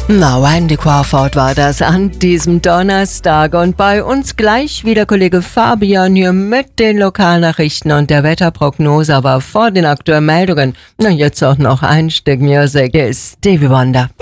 Na, Randy Crawford war das an diesem Donnerstag und bei uns gleich wieder Kollege Fabian hier mit den Lokalnachrichten und der Wetterprognose, aber vor den aktuellen Meldungen, na jetzt auch noch ein Stück Musik, hier ist Stevie Wonder.